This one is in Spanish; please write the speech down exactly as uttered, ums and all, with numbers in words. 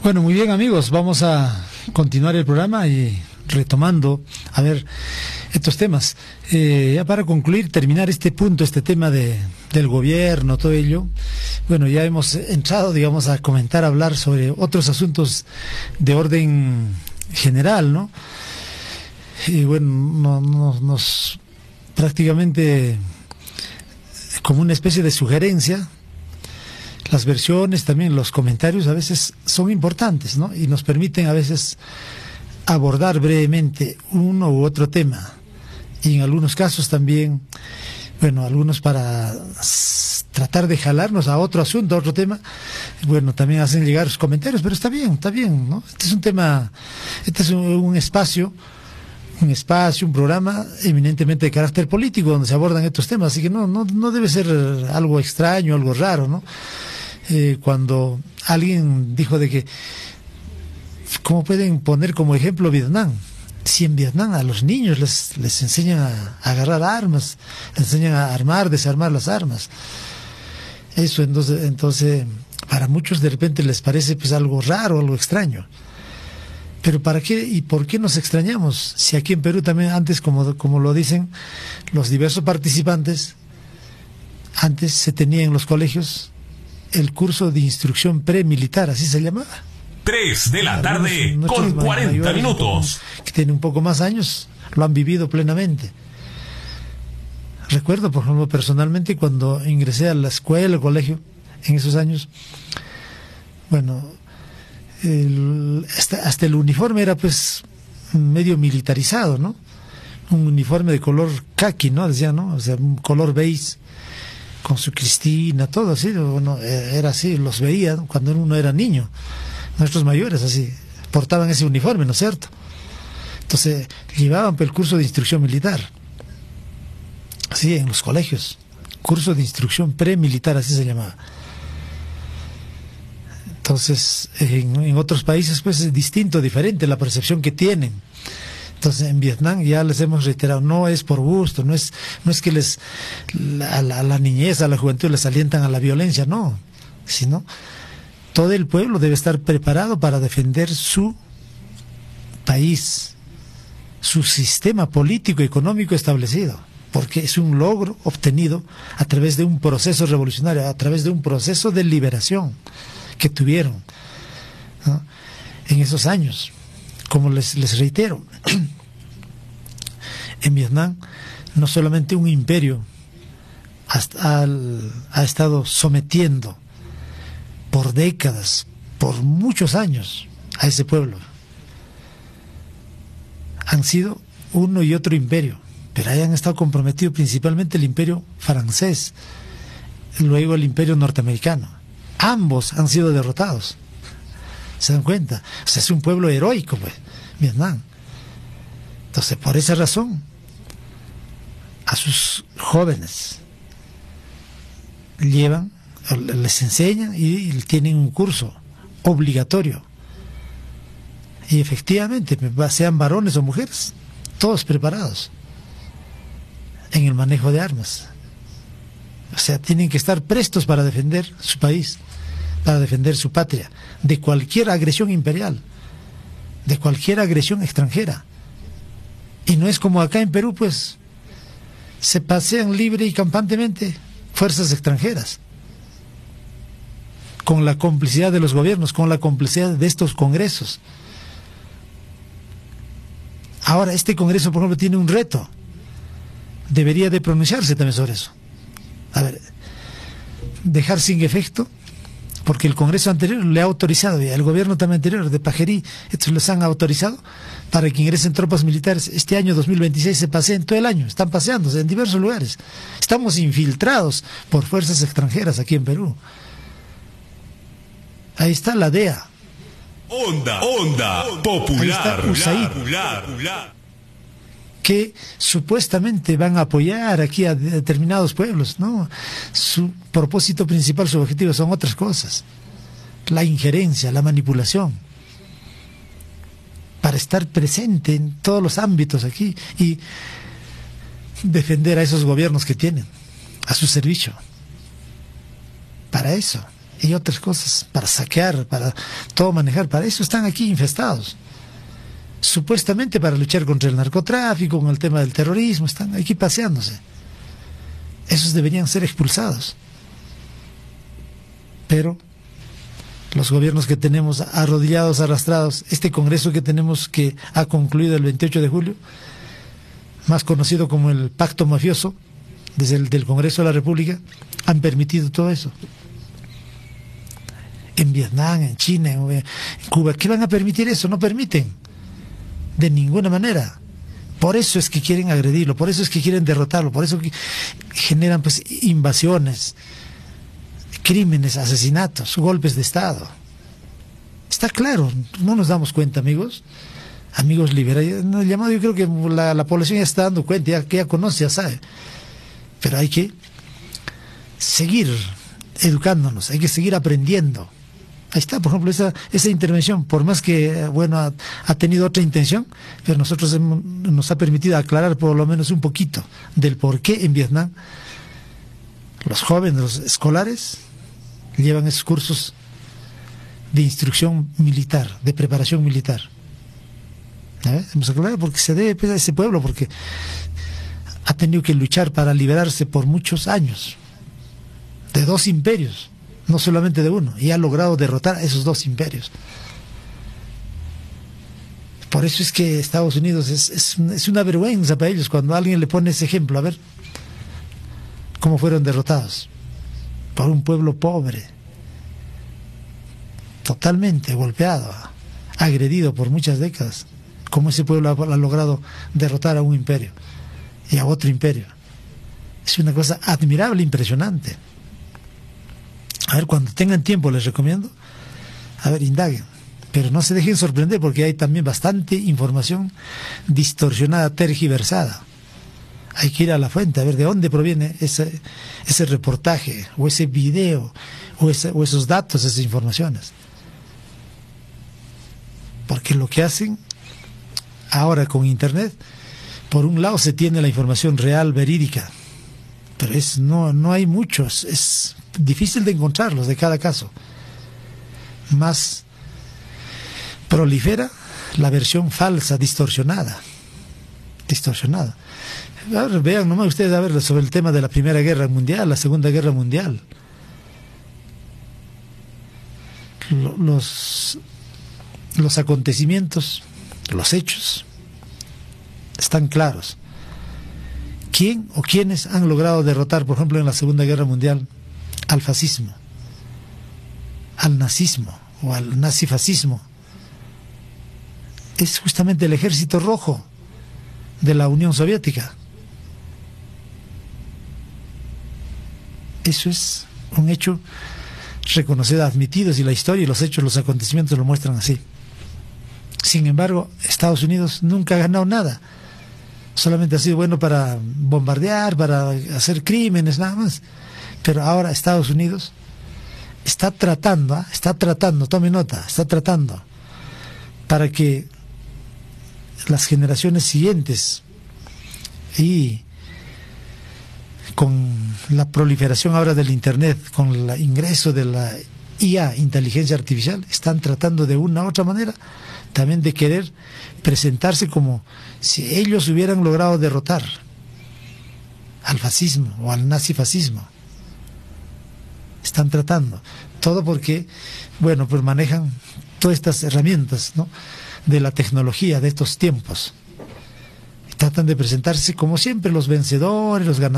Bueno, muy bien, amigos, vamos a continuar el programa y retomando, a ver, estos temas. Eh, ya para concluir, terminar este punto, este tema de, del gobierno, todo ello, bueno, ya hemos entrado, digamos, a comentar, a hablar sobre otros asuntos de orden general, ¿no? Y bueno, no, no, nos prácticamente como una especie de sugerencia. Las versiones, también los comentarios a veces son importantes, ¿no? Y nos permiten a veces abordar brevemente uno u otro tema. Y en algunos casos también, bueno, algunos para tratar de jalarnos a otro asunto, a otro tema, bueno, también hacen llegar sus comentarios, pero está bien, está bien, ¿no? Este es un tema, este es un, un espacio, un espacio, un programa eminentemente de carácter político donde se abordan estos temas, así que no, no, no debe ser algo extraño, algo raro, ¿no? Eh, cuando alguien dijo de que ¿cómo pueden poner como ejemplo Vietnam? Si en Vietnam a los niños les, les enseñan a, a agarrar armas, les enseñan a armar, desarmar las armas. Eso entonces, entonces para muchos de repente les parece pues algo raro, algo extraño. Pero ¿para qué y por qué nos extrañamos? Si aquí en Perú también antes, como, como lo dicen los diversos participantes, antes se tenía en los colegios el curso de instrucción premilitar, así se llamaba. Tres de la tarde con cuarenta minutos. Que tienen un poco más años, lo han vivido plenamente. Recuerdo, por ejemplo, personalmente cuando ingresé a la escuela, al colegio, en esos años, bueno, el, hasta, hasta el uniforme era pues medio militarizado, ¿no? Un uniforme de color caqui, ¿no? Decía, ¿no? O sea, un color beige, con su cristina, todo así, bueno, era así, los veía cuando uno era niño. Nuestros mayores así portaban ese uniforme, ¿no es cierto? Entonces llevaban el curso de instrucción militar, así en los colegios, curso de instrucción premilitar, así se llamaba. Entonces en, en otros países pues es distinto, diferente la percepción que tienen. Entonces en Vietnam ya les hemos reiterado, no es por gusto, no es no es que les a la, a la niñez, a la juventud les alientan a la violencia, no, sino todo el pueblo debe estar preparado para defender su país, su sistema político y económico establecido, porque es un logro obtenido a través de un proceso revolucionario, a través de un proceso de liberación que tuvieron, ¿no? En esos años. Como les, les reitero, en Vietnam no solamente un imperio ha, al, ha estado sometiendo por décadas, por muchos años a ese pueblo. Han sido uno y otro imperio, pero ahí han estado comprometidos principalmente el imperio francés, luego el imperio norteamericano. Ambos han sido derrotados. ¿Se dan cuenta? O sea, es un pueblo heroico, pues, Vietnam. Entonces, por esa razón, a sus jóvenes llevan, les enseñan y tienen un curso obligatorio. Y efectivamente, sean varones o mujeres, todos preparados en el manejo de armas. O sea, tienen que estar prestos para defender su país, para defender su patria, de cualquier agresión imperial, de cualquier agresión extranjera. Y no es como acá en Perú, pues, se pasean libre y campantemente fuerzas extranjeras, con la complicidad de los gobiernos, con la complicidad de estos congresos. Ahora, este congreso, por ejemplo, tiene un reto. Debería de pronunciarse también sobre eso. A ver, dejar sin efecto, porque el Congreso anterior le ha autorizado, y el gobierno también anterior de Pajerí, estos les han autorizado para que ingresen tropas militares. Este año dos mil veintiséis se paseen todo el año, están paseándose en diversos lugares. Estamos infiltrados por fuerzas extranjeras aquí en Perú. Ahí está la D E A. Onda, onda, popular. Ahí está U S A I D, que supuestamente van a apoyar aquí a determinados pueblos, ¿no? Su propósito principal, su objetivo son otras cosas. La injerencia, la manipulación. Para estar presente en todos los ámbitos aquí y defender a esos gobiernos que tienen a su servicio. Para eso. y otras cosas, para saquear, para todo manejar. Para eso están aquí infestados. Supuestamente para luchar contra el narcotráfico, con el tema del terrorismo, están aquí paseándose. Esos deberían ser expulsados. Pero los gobiernos que tenemos arrodillados, arrastrados, este Congreso que tenemos que ha concluido el veintiocho de julio, más conocido como el Pacto Mafioso, desde el del Congreso de la República, han permitido todo eso. En Vietnam, en China, en Cuba, ¿qué van a permitir eso? No permiten, de ninguna manera. Por eso es que quieren agredirlo, por eso es que quieren derrotarlo, por eso que generan pues invasiones, crímenes, asesinatos, golpes de Estado. Está claro, no nos damos cuenta, amigos, amigos liberales. No, llamado, yo creo que la, la población ya está dando cuenta, ya, que ya conoce, ya sabe. Pero hay que seguir educándonos, hay que seguir aprendiendo. Ahí está, por ejemplo, esa, esa intervención, por más que, bueno, ha, ha tenido otra intención, pero nosotros hemos, nos ha permitido aclarar por lo menos un poquito del por qué en Vietnam los jóvenes, los escolares, llevan esos cursos de instrucción militar, de preparación militar. ¿Eh? Hemos aclarado porque se debe a ese pueblo, porque ha tenido que luchar para liberarse por muchos años de dos imperios, no solamente de uno, y ha logrado derrotar a esos dos imperios. Por eso es que Estados Unidos es, es, es una vergüenza para ellos cuando alguien le pone ese ejemplo. A ver cómo fueron derrotados por un pueblo pobre, totalmente golpeado, agredido por muchas décadas. Cómo ese pueblo ha, ha logrado derrotar a un imperio y a otro imperio. Es una cosa admirable, impresionante. A ver, cuando tengan tiempo les recomiendo, a ver, indaguen, pero no se dejen sorprender porque hay también bastante información distorsionada, tergiversada. Hay que ir a la fuente a ver de dónde proviene ese, ese reportaje o ese video o, ese, o esos datos, esas informaciones. Porque lo que hacen ahora con Internet, por un lado se tiene la información real, verídica, pero es, no, no hay muchos, es difícil de encontrarlos de cada caso. Más prolifera la versión falsa, distorsionada. Distorsionada. A ver, vean nomás ustedes a ver sobre el tema de la Primera Guerra Mundial, la Segunda Guerra Mundial. Los, los acontecimientos, los hechos, están claros. ¿Quién o quiénes han logrado derrotar, por ejemplo, en la Segunda Guerra Mundial, al fascismo, al nazismo o al nazifascismo? Es justamente el Ejército Rojo de la Unión Soviética. Eso es un hecho reconocido, admitido, y la historia y los hechos, los acontecimientos lo muestran así. Sin embargo, Estados Unidos nunca ha ganado nada. Solamente ha sido bueno para bombardear, para hacer crímenes, nada más. Pero ahora Estados Unidos está tratando, ¿eh? está tratando, tome nota, está tratando para que las generaciones siguientes, y con la proliferación ahora del Internet, con el ingreso de la I A, inteligencia artificial, están tratando de una u otra manera también de querer presentarse como si ellos hubieran logrado derrotar al fascismo o al nazifascismo. Están tratando, todo porque, bueno, pues manejan todas estas herramientas, ¿no?, de la tecnología de estos tiempos. Tratan de presentarse como siempre los vencedores, los ganadores.